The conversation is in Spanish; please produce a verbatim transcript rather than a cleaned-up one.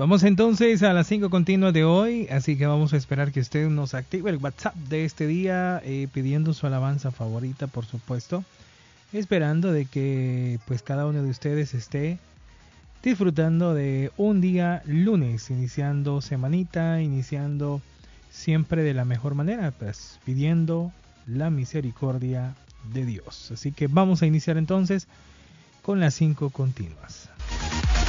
Vamos entonces a las cinco continuas de hoy, así que vamos a esperar que usted nos active el WhatsApp de este día, eh, pidiendo su alabanza favorita, por supuesto, esperando de que pues cada uno de ustedes esté disfrutando de un día lunes, iniciando semanita, iniciando siempre de la mejor manera, pues pidiendo la misericordia de Dios. Así que vamos a iniciar entonces con las cinco continuas.